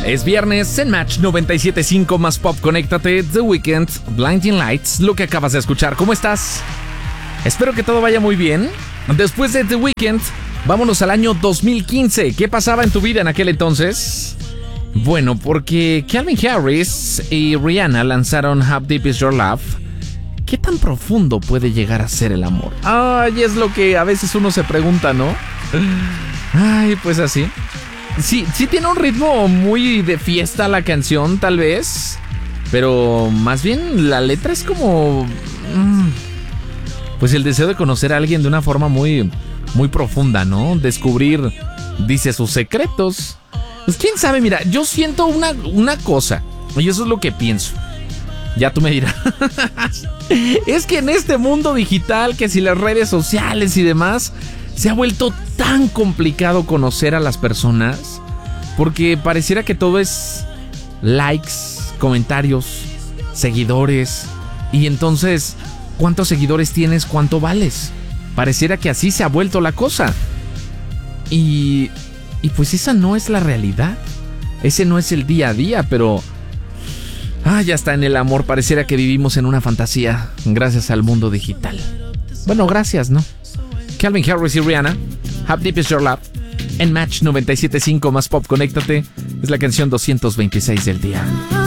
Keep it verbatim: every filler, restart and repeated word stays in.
Es viernes en Match noventa y siete punto cinco más Pop. Conéctate, The Weeknd, Blinding Lights, lo que acabas de escuchar. ¿Cómo estás? Espero que todo vaya muy bien. Después de The Weeknd, vámonos al año dos mil quince. ¿Qué pasaba en tu vida en aquel entonces? Bueno, porque Calvin Harris y Rihanna lanzaron How Deep Is Your Love. ¿Qué tan profundo puede llegar a ser el amor? Ay, es lo que a veces uno se pregunta, ¿no? Ay, pues así. Sí, sí tiene un ritmo muy de fiesta la canción, tal vez. Pero más bien la letra es como... Mmm, pues el deseo de conocer a alguien de una forma muy, muy profunda, ¿no? Descubrir, dice, sus secretos. Pues quién sabe, mira, yo siento una, una cosa. Y eso es lo que pienso. Ya tú me dirás. Es que en este mundo digital, que si las redes sociales y demás, se ha vuelto tan complicado conocer a las personas, porque pareciera que todo es likes, comentarios, seguidores, y entonces, ¿cuántos seguidores tienes? ¿Cuánto vales? Pareciera que así se ha vuelto la cosa. Y, y pues esa no es la realidad. Ese no es el día a día, pero... Ah, ya está, en el amor pareciera que vivimos en una fantasía gracias al mundo digital. Bueno, gracias, ¿no? Calvin Harris y Rihanna, How Deep Is Your Love, en Match noventa y siete punto cinco más Pop. Conéctate, es la canción doscientos veintiséis del día.